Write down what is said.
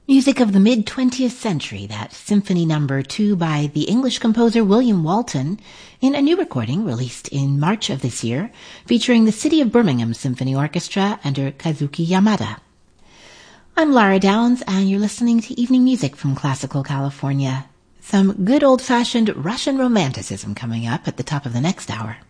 Music of the mid-20th century, that Symphony No. 2 by the English composer William Walton, in a new recording released in March of this year, featuring the City of Birmingham Symphony Orchestra under Kazuki Yamada. I'm Lara Downs, and you're listening to Evening Music from Classical California. Some good old-fashioned Russian romanticism coming up at the top of the next hour.